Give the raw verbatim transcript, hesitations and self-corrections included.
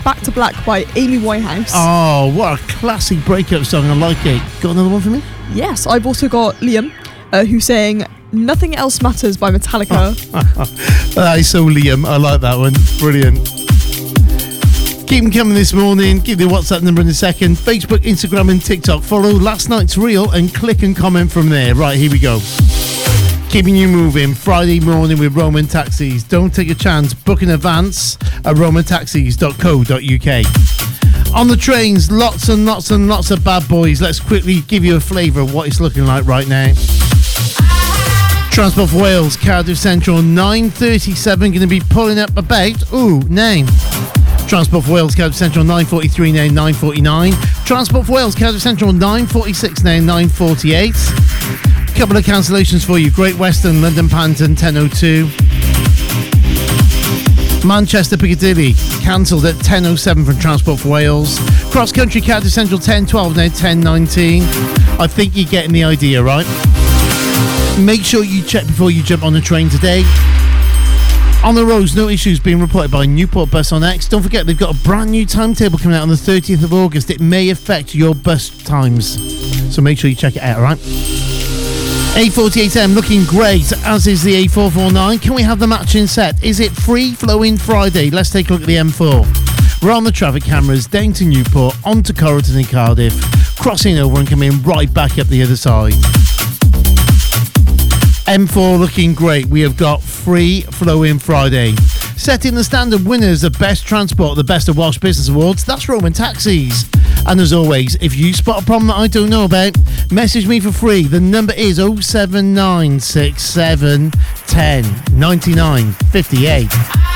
Back to Black by Amy Winehouse. Oh, what a classic breakup song. I like it. Got another one for me? Yes, I've also got Liam, uh, who's saying Nothing Else Matters by Metallica. That is so Liam. I like that one. Brilliant. Keep them coming this morning. Give the WhatsApp number in a second. Facebook, Instagram and TikTok. Follow Last Night's Reel and click and comment from there. Right, here we go. Keeping you moving. Friday morning with Roman Taxis. Don't take a chance. Book in advance at roman taxis dot co dot uk. On the trains, lots and lots and lots of bad boys. Let's quickly give you a flavour of what it's looking like right now. Transport for Wales, Cardiff Central, nine thirty-seven. Going to be pulling up about, ooh, name. Transport for Wales, Cardiff Central, nine forty-three now, nine forty-nine. Transport for Wales, Cardiff Central, nine forty-six now, nine forty-eight. Couple of cancellations for you. Great Western, London Panton, ten oh two. Manchester Piccadilly, cancelled at ten oh seven from Transport for Wales. Cross Country, Cardiff Central, ten twelve now, ten nineteen. I think you're getting the idea, right? Make sure you check before you jump on the train today. On the roads, no issues being reported by Newport Bus on X. Don't forget, they've got a brand new timetable coming out on the thirtieth of August. It may affect your bus times, so make sure you check it out, all right? A forty-eight M looking great, as is the A four forty-nine. Can we have the matching set? Is it Free Flowing Friday? Let's take a look at the M four. We're on the traffic cameras, down to Newport, on to Corrigan and Cardiff, crossing over and coming right back up the other side. M four looking great. We have got Free Flowing Friday. Setting the standard, winners of Best Transport, the Best of Welsh Business Awards. That's Roman Taxis. And as always, if you spot a problem that I don't know about, message me for free. The number is oh seven nine six seven one oh nine nine five eight.